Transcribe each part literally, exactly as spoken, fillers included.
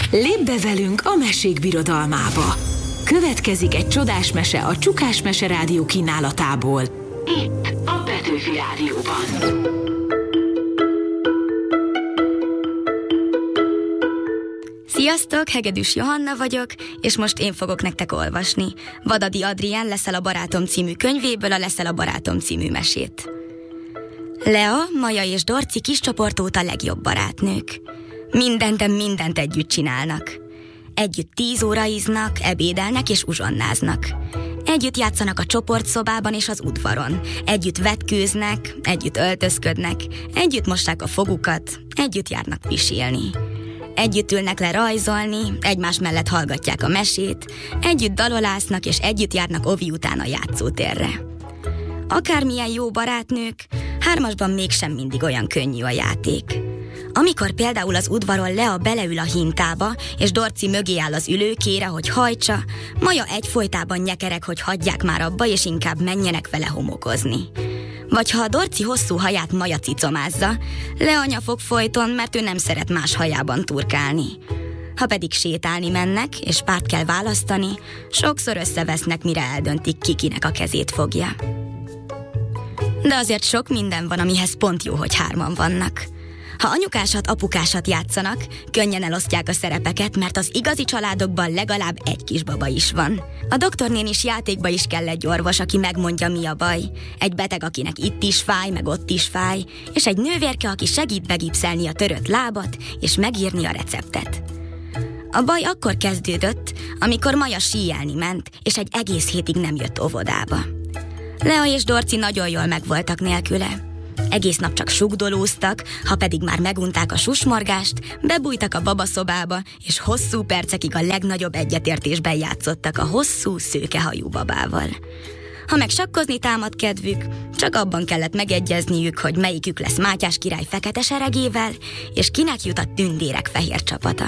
Lépj be velünk a mesék birodalmába. Következik egy csodás mese a Csukás Mese Rádió kínálatából. Itt a Petőfi Rádióban. Sziasztok, Hegedűs Johanna vagyok, és most én fogok nektek olvasni Vadadi Adrián Leszel a barátom című könyvéből a Leszel a barátom című mesét. Lea, Maja és Dorci kis csoport óta legjobb barátnők. Mindent, de mindent együtt csinálnak. Együtt tíz óra iznak, ebédelnek és uzsonnáznak. Együtt játszanak a csoportszobában és az udvaron. Együtt vetkőznek, együtt öltözködnek, együtt mossák a fogukat, együtt járnak pisilni. Együtt ülnek le rajzolni, egymás mellett hallgatják a mesét, együtt dalolásznak és együtt járnak ovi után a játszótérre. Akármilyen jó barátnők, hármasban mégsem mindig olyan könnyű a játék. Amikor például az udvaron Lea beleül a hintába, és Dorci mögé áll az ülőkére, hogy hajtsa, Maja egyfolytában nyekereg, hogy hagyják már abba, és inkább menjenek vele homokozni. Vagy ha a Dorci hosszú haját Maja cicomázza, Lea nyafog folyton, mert ő nem szeret más hajában turkálni. Ha pedig sétálni mennek, és párt kell választani, sokszor összevesznek, mire eldöntik, ki kinek a kezét fogja. De azért sok minden van, amihez pont jó, hogy hárman vannak. Ha anyukásat, apukásat játszanak, könnyen elosztják a szerepeket, mert az igazi családokban legalább egy kisbaba is van. A doktornénis játékba is kell egy orvos, aki megmondja, mi a baj. Egy beteg, akinek itt is fáj, meg ott is fáj, és egy nővérke, aki segít begipszelni a törött lábat, és megírni a receptet. A baj akkor kezdődött, amikor Maja síelni ment, és egy egész hétig nem jött óvodába. Lea és Dorci nagyon jól megvoltak nélküle. Egész nap csak sugdolóztak, ha pedig már megunták a susmorgást, bebújtak a babaszobába, és hosszú percekig a legnagyobb egyetértésben játszottak a hosszú, szőkehajú babával. Ha meg sakkozni támad kedvük, csak abban kellett megegyezniük, hogy melyikük lesz Mátyás király fekete seregével, és kinek jut a tündérek fehér csapata.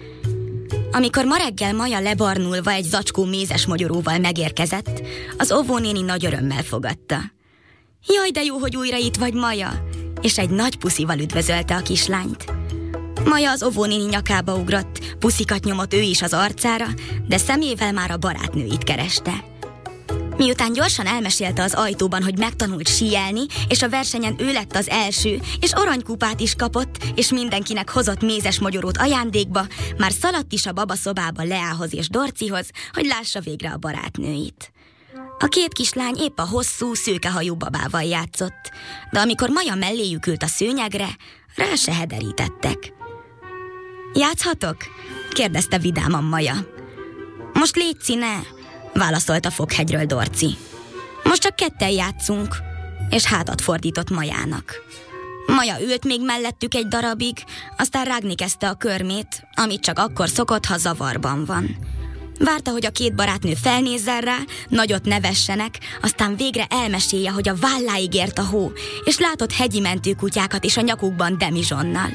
Amikor ma reggel Maja lebarnulva egy zacskó mézes mogyoróval megérkezett, az óvónéni nagy örömmel fogadta. Jaj, de jó, hogy újra itt vagy, Maja! És egy nagy puszival üdvözölte a kislányt. Maja az óvónéni nyakába ugrott, puszikat nyomott ő is az arcára, de szemével már a barátnőit kereste. Miután gyorsan elmesélte az ajtóban, hogy megtanult síelni, és a versenyen ő lett az első, és aranykupát is kapott, és mindenkinek hozott mézes mogyorót ajándékba, már szaladt is a babaszobába Leához és Dorcihoz, hogy lássa végre a barátnőit. A két kislány épp a hosszú, szőkehajú babával játszott, de amikor Maja melléjük ült a szőnyegre, rá se hederítettek. Játszhatok? kérdezte vidáman Maja. Most létszi, ne! válaszolt a Fokhegyről Dorci. Most csak ketten játszunk, és hátat fordított Majának. Maja ült még mellettük egy darabig, aztán rágni kezdte a körmét, amit csak akkor szokott, ha zavarban van. Várta, hogy a két barátnő felnézzen rá, nagyot nevessenek, aztán végre elmesélje, hogy a válláig ért a hó, és látott hegyi mentőkutyákat is a nyakukban demizsonnal.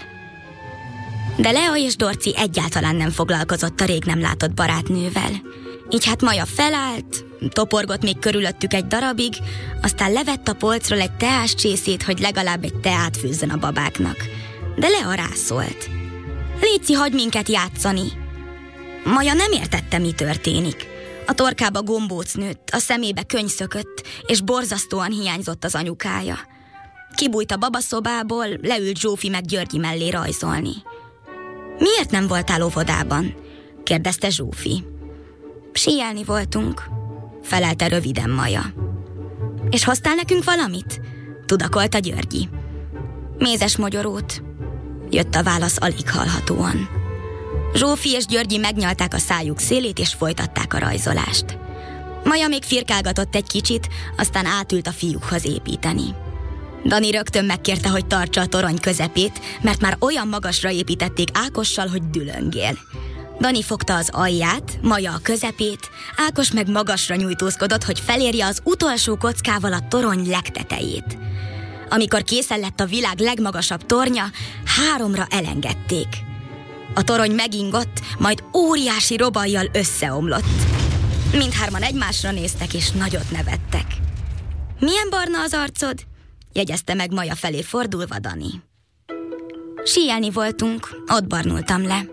De Lea és Dorci egyáltalán nem foglalkozott a rég nem látott barátnővel. Így hát Maja felállt, toporgott még körülöttük egy darabig, aztán levett a polcról egy teás csészét, hogy legalább egy teát főzzön a babáknak. De Lea rászólt. Léci, hagyj minket játszani! Maja nem értette, mi történik. A torkába gombóc nőtt, a szemébe könyv szökött, és borzasztóan hiányzott az anyukája. Kibújt a babaszobából, leült Zsófi meg Györgyi mellé rajzolni. Miért nem voltál óvodában? kérdezte Zsófi. Síelni voltunk, felelte röviden Maja. És hoztál nekünk valamit? Tudakolta Györgyi. Mézes mogyorót, jött a válasz alig hallhatóan. Zsófi és Györgyi megnyalták a szájuk szélét, és folytatták a rajzolást. Maja még firkálgatott egy kicsit, aztán átült a fiúkhoz építeni. Dani rögtön megkérte, hogy tartsa a torony közepét, mert már olyan magasra építették Ákossal, hogy dülöngél. Dani fogta az alját, Maja a közepét, Ákos meg magasra nyújtózkodott, hogy felérje az utolsó kockával a torony legtetejét. Amikor készen lett a világ legmagasabb tornya, háromra elengedték. A torony megingott, majd óriási robajjal összeomlott. Mindhárman egymásra néztek, és nagyot nevettek. Milyen barna az arcod? Jegyezte meg Maja felé fordulva Dani. Síelni voltunk, ott barnultam le.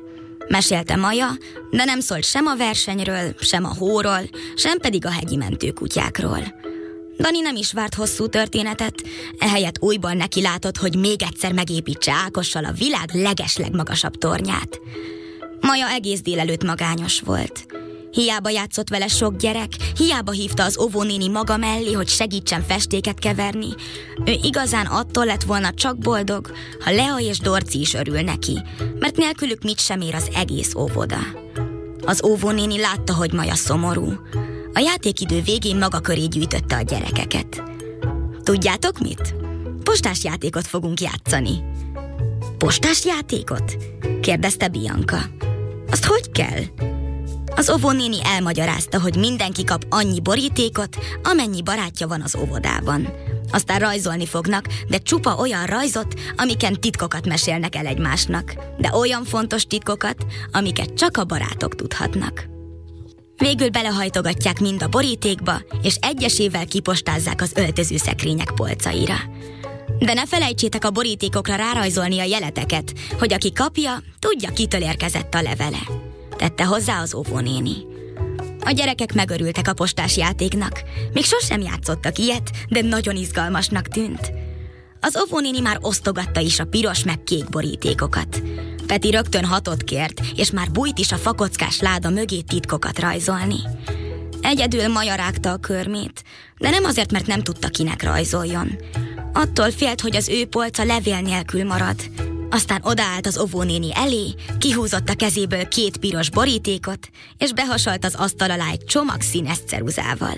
Mesélte Maja, de nem szólt sem a versenyről, sem a hóról, sem pedig a hegyi mentőkutyákról. Dani nem is várt hosszú történetet, ehelyett újból neki látott, hogy még egyszer megépítse Ákossal a világ legeslegmagasabb tornyát. Maja egész délelőtt magányos volt. Hiába játszott vele sok gyerek, hiába hívta az óvónéni maga mellé, hogy segítsen festéket keverni. Ő igazán attól lett volna csak boldog, ha Lea és Dorci is örül neki, mert nélkülük mit sem ér az egész óvoda. Az óvónéni látta, hogy Maja szomorú. A játékidő végén maga köré gyűjtötte a gyerekeket. Tudjátok mit? Postás játékot fogunk játszani. Postás játékot? Kérdezte Bianca. Azt hogy kell? Az óvónéni elmagyarázta, hogy mindenki kap annyi borítékot, amennyi barátja van az óvodában. Aztán rajzolni fognak, de csupa olyan rajzot, amiken titkokat mesélnek el egymásnak. De olyan fontos titkokat, amiket csak a barátok tudhatnak. Végül belehajtogatják mind a borítékba, és egyesével kipostázzák az öltözőszekrények polcaira. De ne felejtsétek a borítékokra rárajzolni a jeleteket, hogy aki kapja, tudja, kitől érkezett a levele. Tette hozzá az óvónéni. A gyerekek megörültek a postás játéknak. Még sosem játszottak ilyet, de nagyon izgalmasnak tűnt. Az óvónéni már osztogatta is a piros meg kék borítékokat. Peti rögtön hatot kért, és már bújt is a fakockás láda mögé titkokat rajzolni. Egyedül Maja rágta a körmét, de nem azért, mert nem tudta, kinek rajzoljon. Attól félt, hogy az ő polca levél nélkül marad. Aztán odaállt az óvónéni elé, kihúzott a kezéből két piros borítékot, és behasalt az asztal alá egy csomag színes ceruzával.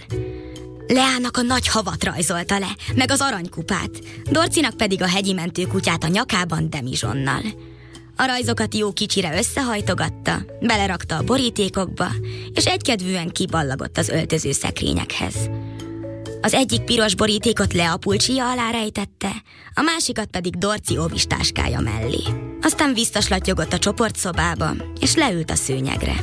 Leának a nagy havat rajzolta le, meg az aranykupát, Dorcinak pedig a hegyi mentőkutyát a nyakában demizsonnal. A rajzokat jó kicsire összehajtogatta, belerakta a borítékokba, és egykedvűen kiballagott az öltözőszekrényekhez. Az egyik piros borítékot Lea pulcsia alá rejtette, a másikat pedig Dorci óvistáskája mellé. Aztán visszaslatyogott a csoportszobába, és leült a szőnyegre.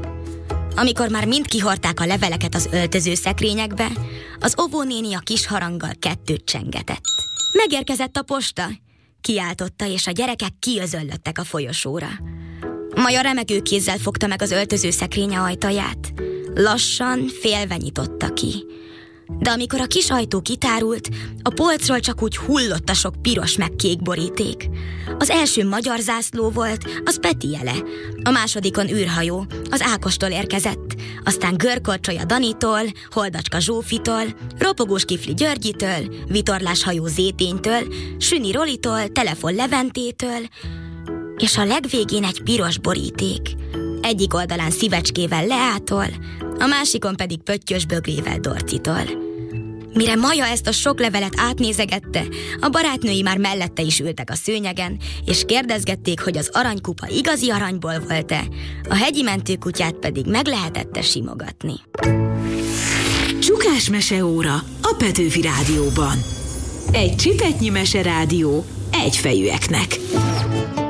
Amikor már mind kihordták a leveleket az öltözőszekrényekbe, az óvónéni a kis haranggal kettőt csengetett. Megérkezett a posta! Kiáltotta, és a gyerekek kiözöllöttek a folyosóra. Maja remegő kézzel fogta meg az öltözőszekrénye ajtaját. Lassan, félve nyitotta ki. De amikor a kis ajtó kitárult, a polcról csak úgy hullott a sok piros meg kék boríték. Az első magyar zászló volt, az Peti jele. A másodikon űrhajó, az Ákostól érkezett. Aztán görkorcsolya Danitól, Holdacska Zsófitól, ropogós kifli Györgyitől, vitorláshajó Zéténytől, Süni Rolitól, telefon Leventétől, és a legvégén egy piros boríték. Egyik oldalán szívecskével Leától, a másikon pedig pöttyös bögrével Dorcitól. Mire Maja ezt a sok levelet átnézegette, a barátnői már mellette is ültek a szőnyegen, és kérdezgették, hogy az aranykupa igazi aranyból volt-e, a hegyi mentőkutyát pedig meg lehetette simogatni. Csukás meseóra a Petőfi Rádióban. Egy csipetnyi meserádió egyfejűeknek.